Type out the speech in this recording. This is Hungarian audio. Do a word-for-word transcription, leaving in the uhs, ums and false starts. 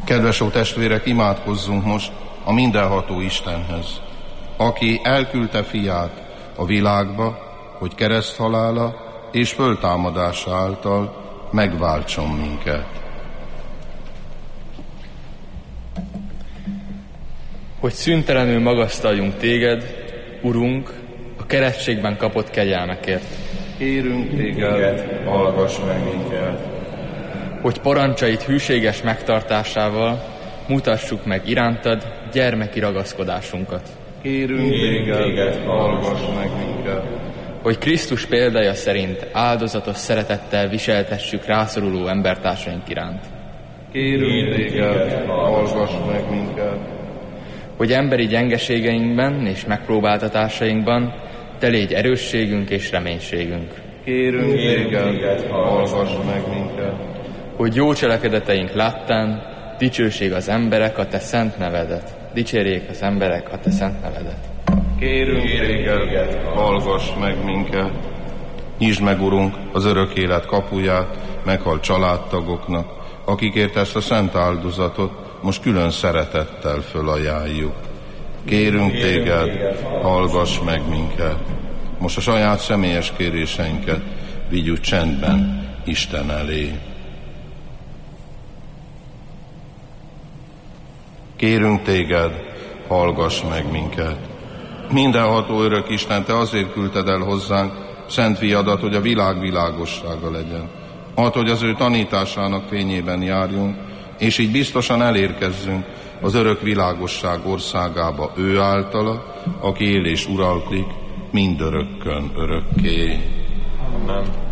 Kedves ó testvérek, imádkozzunk most a mindenható Istenhez, aki elküldte fiát a világba, hogy kereszthalála és föltámadása által megváltson minket. Hogy szüntelenül magasztaljunk téged, Urunk, a keresztségben kapott kegyelmekért. Kérünk téged, hallgass meg minket. Hogy parancsait hűséges megtartásával mutassuk meg irántad gyermeki ragaszkodásunkat. Kérünk téged, hallgass meg minket. Hogy Krisztus példája szerint áldozatos szeretettel viseltessük rászoruló embertársaink iránt. Kérünk téged, hallgass meg minket. Hogy emberi gyengeségeinkben és megpróbáltatásainkban te légy erősségünk és reménységünk. Kérünk téged, hallgass meg minket. Hogy jó cselekedeteink láttán dicsőség az emberek a te szent nevedet. Dicsérjék az emberek a te szent nevedet. Kérünk téged, hallgass meg minket. Nyisd meg, Urunk, az örök élet kapuját meghalt családtagoknak, akikért ezt a szent áldozatot most külön szeretettel fölajánljuk. Kérünk téged, hallgass meg minket. Most a saját személyes kéréseinket vigyük csendben Isten elé. Kérünk téged, hallgass meg minket. Mindenható örök Isten, te azért küldted el hozzánk szent fiadat, hogy a világ világossága legyen. Add, hogy az ő tanításának fényében járjunk, és így biztosan elérkezzünk az örök világosság országába ő általa, aki él és uralkodik mindörökkön örökké. Amen.